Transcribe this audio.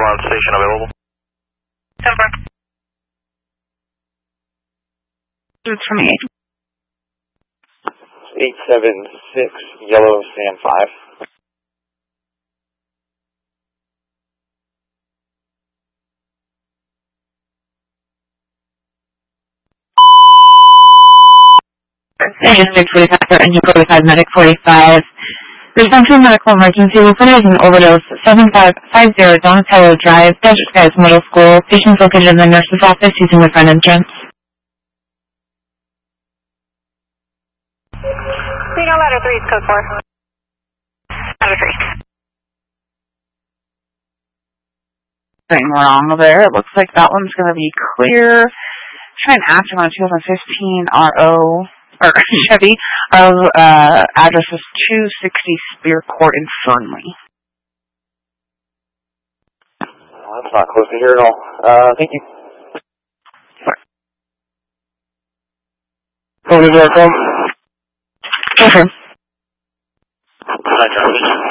on station available. 10-4. It's from 8. 876 Yellow Sand 5. Agent 645 Engine 45, Medic 45. Resumption medical emergency. Reported as an overdose. 7550 Donatello Drive, Desert Skies Middle School. Patient located in the nurse's office using the front entrance. Reno ladder 3 is code 4. Ladder 3. Something wrong there. It looks like that one's going to be clear. Try an active on a 2015 RO. Or Chevy. Our address is 260 Spear Court in Fernley. Well, that's not close to here at all. Thank you. Sorry. Okay. Hi, Travis.